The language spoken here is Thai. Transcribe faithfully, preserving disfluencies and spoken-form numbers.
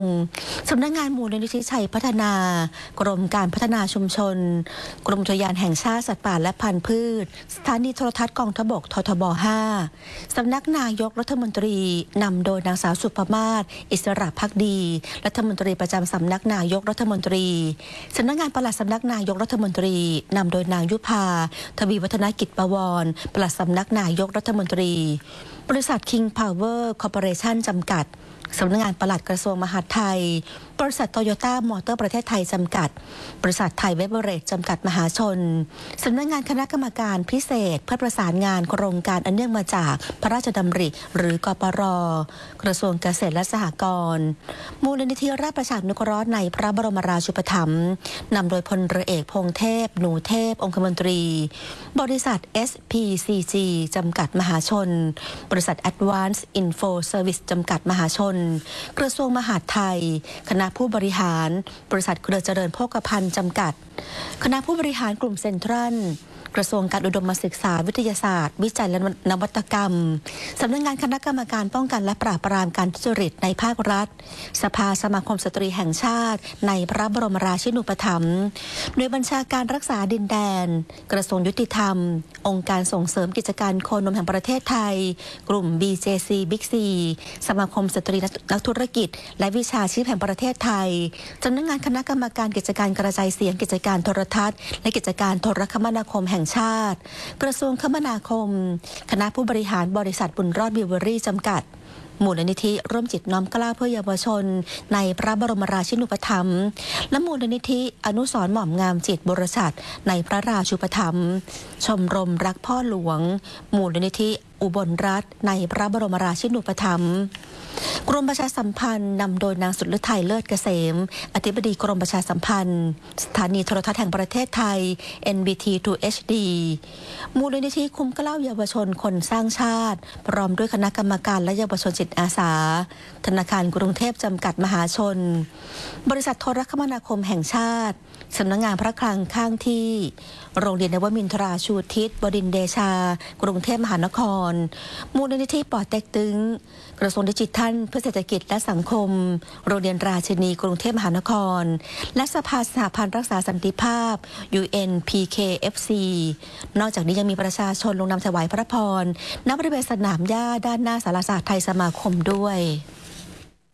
สำนักงานมูลนิธิชัยพัฒนากรมการพัฒนาชุมชนกรมอุทยานแห่งชาติสัตว์ป่าและพันธุ์พืชสถานีโทรทัศน์กองทพบกททบห้าสำนักนายกรัฐมนตรีนำโดยนางสาวสุภมาศอิสระภักดีรัฐมนตรีประจำสำนักนายกรัฐมนตรีสำนักงานปลัดสำนักนายกรัฐมนตรีนำโดยนางยุพาทวีวัฒนกิจประวรปลัดสำนักนายกรัฐมนตรีบริษัท King Power Corporation จำกัดสำนักงานปลัดกระทรวงมหาดไทยบริษัทโตโยต้ามอเตอร์ประเทศไทยจำกัดบริษัทไทยเวเบอเรจจำกัดมหาชนสำนักงานคณะกรรมการพิเศษเพื่อประสานงานโครงการอันเนื่องมาจากพระราชดำริหรือกปรกระทรวงเกษตรและสหกรณ์มูลนิธิราชประชานุเคราะห์ในพระบรมราชูปถัมภ์นำโดยพลเรือเอกพงษ์เทพหนูเทพองคมนตรีบริษัท เอส พี ซี จี จำกัดมหาชนบริษัท Advanced Info Service จำกัดมหาชนกระทรวงมหาดไทยคณะผู้บริหารบริษัทเครือเจริญโภคภัณฑ์จำกัดคณะผู้บริหารกลุ่มเซ็นทรัลกระทรวงการอุดมศึกษาวิทยาศาสตร์วิจัยและนวัตกรรมสำนักงานคณะกรรมการป้องกันและปราบปรามการทุจริตในภาครัฐสภาสมาคมสตรีแห่งชาติในพระบรมราชินูปถัมภ์โดยบัญชาการรักษาดินแดนกระทรวงยุติธรรมองค์การส่งเสริมกิจการโคนมแห่งประเทศไทยกลุ่ม บี เจ ซี Big C สมาคมสตรีนักธุรกิจและวิชาชีพแห่งประเทศไทยสำนักงานคณะกรรมการกิจการกระจายเสียงกิจการโทรทัศน์และกิจการโทรคมนาคมแห่งชาติกระทรวงคมนาคมคณะผู้บริหารบริษัทบุญรอดบิวเวอรี่จำกัดมูลนิธิร่วมจิตน้อมเกล้าเพื่อเยาวชนในพระบรมราชินูปถัมภ์และมูลนิธิอนุสรณ์หม่อมงามจิตบริษัทในพระราชูปถัมภ์ชมรมรักพ่อหลวงมูลนิธิอุบลรัตน์ในพระบรมราชินูปถัมภ์กรมประชาสัมพันธ์นำโดยนางสุดฤทัยเลิศเกษมอธิบดีกรมประชาสัมพันธ์สถานีโทรทัศน์แห่งประเทศไทย เอ็น บี ที ทู เอช ดี มูลนิธิคุ้มเกล้าเยาวชนคนสร้างชาติพร้อมด้วยคณะกรรมการและเยาวชนจิตอาสาธนาคารกรุงเทพจำกัดมหาชนบริษัทโทรคมนาคมแห่งชาติสำนักงานพระคลังข้างที่โรงเรียนนวมินทราชูทิศบดินทร์เดชากรุงเทพมหานครมูลนิธิป่อเต็กตึงกระทรวงดิจิทัลเพื่อเศรษฐกิจและสังคมโรงเรียนราชินีกรุงเทพมหานครและสภาสหพันธ์รักษาสันติภาพ ยู เอ็น พี เค เอฟ ซี นอกจากนี้ยังมีประชาชนลงนามถวายพระพรณณบริเวณสนามหญ้าด้านหน้าศาลาศาสตร์ไทยสมาคมด้วย